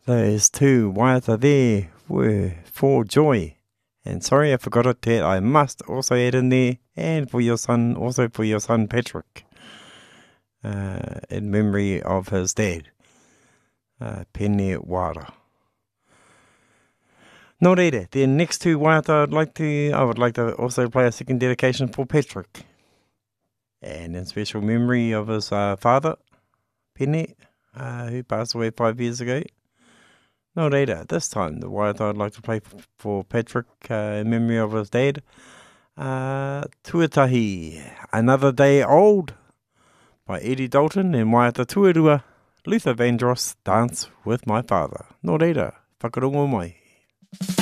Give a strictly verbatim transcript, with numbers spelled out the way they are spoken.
Those two waiata there were for Joy. And sorry I forgot it that I must also add in there, and for your son, also for your son Patrick, uh, in memory of his dad, uh, Pene Wara. No reira, the next two waiata I'd like to, I would like to also play a second dedication for Patrick. And in special memory of his uh, father, Pene, uh, who passed away five years ago. No reira, this time the waiata I'd like to play for Patrick uh, in memory of his dad, uh, Tuatahi, Another Day Old, by Eddie Dalton and waiata Tuarua, Luther Vandross, Dance with My Father. No reira, whakarongo mai.